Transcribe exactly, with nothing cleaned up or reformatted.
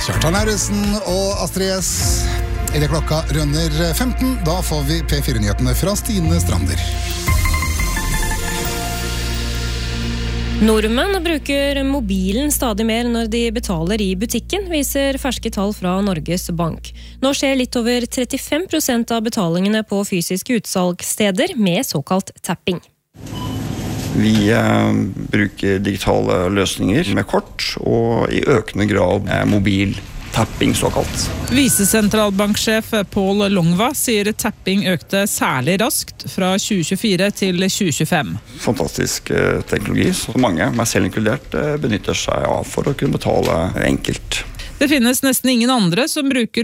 Kjartan Lauritzen og Astrid S. I det klokka runder femten, da får vi P fire-nyhetene fra Stine Strander. Nordmenn bruker mobilen stadig mer når de betaler i butikken, viser ferske tall fra Norges Bank. Nå skjer litt over trettifem prosent av betalingene på fysiske utsalgssteder med såkalt tapping. Vi eh, bruker digitale løsninger med kort og i økende grad eh, mobil tapping såkalt. Visesentralbanksjef Paul Longva sier tapping økte særlig raskt fra tjue tjuefire til tjue tjuefem. Fantastisk eh, teknologi som mange, meg selv inkludert, eh, benytter seg av for å kunne betale enkelt. Det finnes nesten ingen andre som bruker